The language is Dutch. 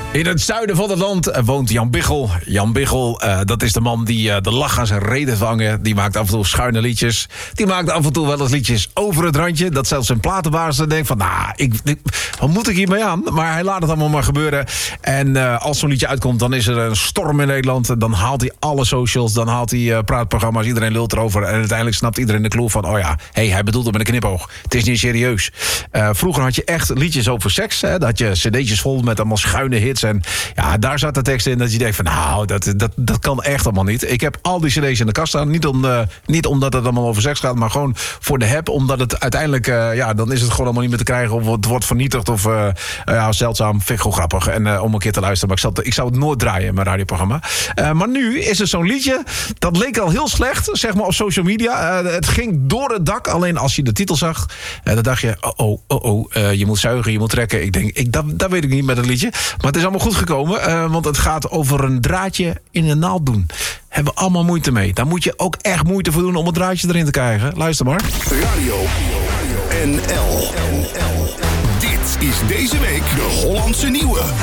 In het zuiden van het land woont Jan Biggel. Jan Biggel, dat is de man die de lach aan zijn reet heeft hangen. Die maakt af en toe schuine liedjes. Die maakt af en toe wel eens liedjes over het randje. Dat zelfs zijn platenbaas denkt van... wat moet ik hiermee aan? Maar hij laat het allemaal maar gebeuren. En als zo'n liedje uitkomt, dan is er een storm in Nederland. Dan haalt hij alle socials, dan haalt hij praatprogramma's. Iedereen lult erover. En uiteindelijk snapt iedereen de clue van... hij bedoelt het met een knipoog. Het is niet serieus. Vroeger had je echt liedjes over seks. Hè? Dat had je cd'tjes vol met allemaal schuine hits. En ja, daar zat de tekst in dat je denkt van... dat kan echt allemaal niet. Ik heb al die cd's in de kast staan. Niet omdat het allemaal over seks gaat, maar gewoon voor de heb. Omdat het uiteindelijk... dan is het gewoon allemaal niet meer te krijgen. Of het wordt vernietigd. Of zeldzaam. Vind ik gewoon grappig. En om een keer te luisteren. Maar ik zou het nooit draaien in mijn radioprogramma. Maar nu is er zo'n liedje. Dat leek al heel slecht, zeg maar, op social media. Het ging door het dak. Alleen als je de titel zag, dan dacht je... je moet zuigen, je moet trekken. Ik denk, dat weet ik niet met het liedje. Maar het is allemaal goed gekomen. Want het gaat over een draadje in een naald doen. Hebben we allemaal moeite mee. Daar moet je ook echt moeite voor doen om het draadje erin te krijgen. Luister maar. Radio NL. Dit is deze week de Hollandse Nieuwe.